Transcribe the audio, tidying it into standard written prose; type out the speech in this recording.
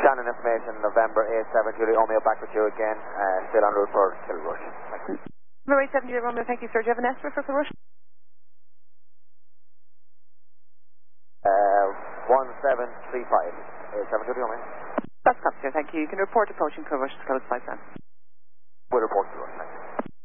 Shannon information, November 87 Julie Romeo, back with you again, still en route for Kilrush. Thanks. November 87 Julie Romeo, thank you, sir. Do you have an estimate for Kilrush? 1735, 87 Julie Romeo. That's correct, sir. Thank you. You can report approaching Kilrush to close 5 cents. We'll report to us. Thanks.